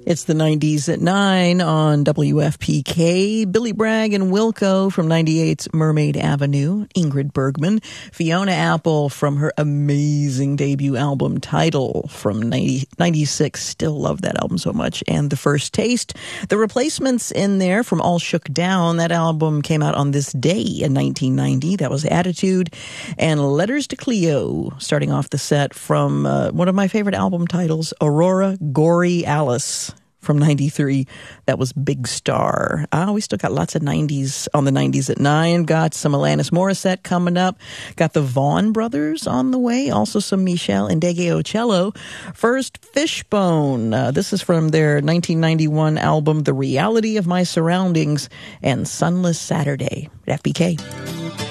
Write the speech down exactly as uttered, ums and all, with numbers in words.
It's the nineties at nine on W F P K. Billy Bragg and Wilco from ninety-eight's Mermaid Avenue. Ingrid Bergman. Fiona Apple from her amazing debut album Tidal from ninety, ninety-six. Still love that album so much. And The First Taste. The Replacements in there from All Shook Down. That album came out on this day in nineteen ninety. That was Attitude. And Letters to Cleo, starting off the set from uh, one of my favorite album titles, Aurora Gory Alice. From ninety-three, that was Big Star. Ah, we still got lots of nineties on the nineties at nine. Got some Alanis Morissette coming up. Got the Vaughan Brothers on the way. Also some Michelle Ndegeocello. First, Fishbone. Uh, this is from their nineteen ninety-one album, The Reality of My Surroundings, and Sunless Saturday at F B K.